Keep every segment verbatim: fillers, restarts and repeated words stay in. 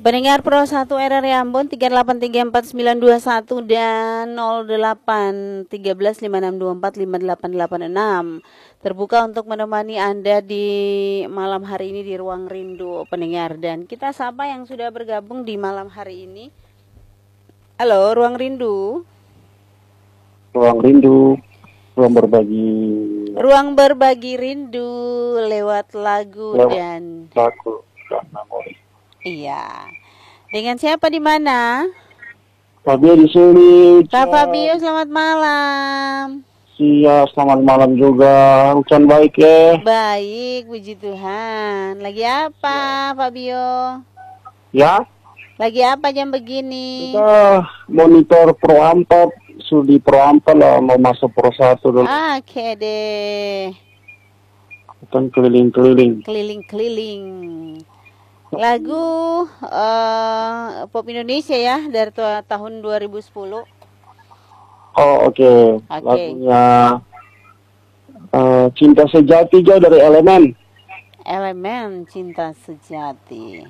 Pendengar Pro satu R R I Ambon tiga delapan tiga empat sembilan dua satu dan nol delapan tiga belas lima enam dua empat lima delapan delapan enam terbuka untuk menemani Anda di malam hari ini di Ruang Rindu pendengar. Dan kita sapa yang sudah bergabung di malam hari ini. Halo Ruang Rindu. Ruang Rindu, ruang berbagi. Ruang berbagi rindu lewat lagu lewat dan lagu dan memori. Iya. Dengan siapa di mana? Fabio di sini. Kak Fabio, selamat malam. Iya, selamat malam juga. Hujan baik ya? Baik, puji Tuhan. Lagi apa, Fabio? Ya? Lagi apa jam begini? Kita monitor Pro empat, studi Pro empat lah, mau masuk Pro satu dulu. Ah, oke deh. Kan keliling-keliling. Keliling-keliling. Lagu uh, pop Indonesia ya dari tahun dua ribu sepuluh. Oh oke, okay. Okay. Lagunya uh, Cinta Sejati jauh dari Elemen. Elemen Cinta Sejati.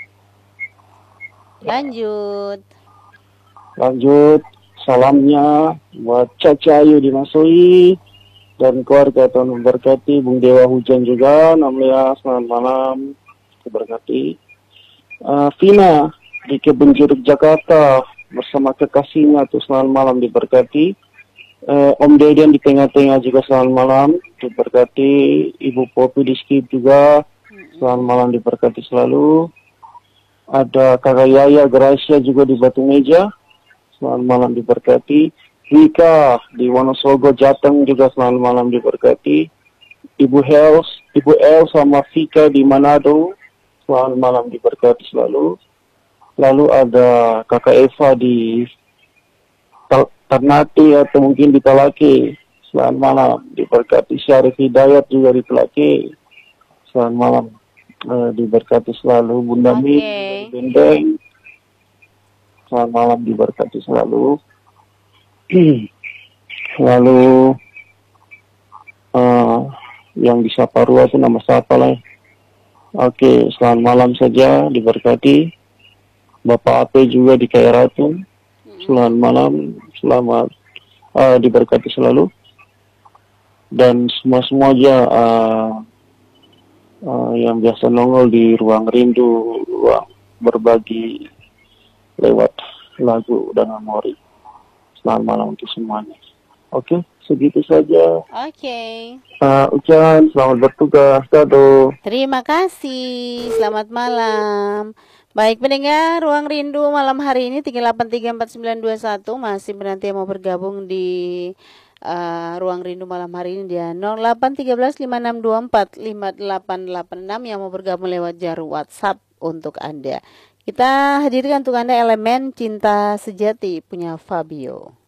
Lanjut. Lanjut, salamnya buat Caca Ayu di Masui dan keluarga Tuhan memberkati. Bung Dewa Hujan juga, namanya selamat malam. Berkati uh, Vina di Kebun Jeruk Jakarta bersama kekasihnya tuh selamat malam diberkati. uh, Om Deden di tengah-tengah juga selamat malam diberkati. Ibu Popi di Skip juga selamat malam diberkati selalu. Ada Kakak Yaya Gracia juga di Batu Meja selamat malam diberkati. Rika di Wonosobo Jateng juga selamat malam diberkati. Ibu Hels, Ibu El sama Vika di Manado selamat malam diberkati selalu. Lalu ada Kakak Eva di Ternate atau mungkin di Talake selamat malam diberkati. Syarif Hidayat juga di Talake selamat malam uh, diberkati selalu. Bunda Mi Okay. di Bendeng selamat malam diberkati selalu. Lalu uh, yang di Saparua itu nama siapa lah? Oke, selamat malam saja diberkati. Bapak Ape juga di Kairatun. Selamat malam, selamat uh, diberkati selalu. Dan semua-semua aja uh, uh, yang biasa nongol di Ruang Rindu, ruang berbagi lewat lagu dan memori. Selamat malam untuk semuanya. Oke, segitu saja. Oke. Okay. Uh, Ucan, selamat bertugas. Dadah. Terima kasih. Selamat malam. Baik pendengar Ruang Rindu malam hari ini tiga delapan tiga empat sembilan dua satu masih menanti yang mau bergabung di uh, Ruang Rindu malam hari ini dia nol delapan tiga belas lima enam dua empat lima delapan delapan enam yang mau bergabung lewat jalur WhatsApp untuk Anda. Kita hadirkan untuk Anda Elemen Cinta Sejati punya Fabio.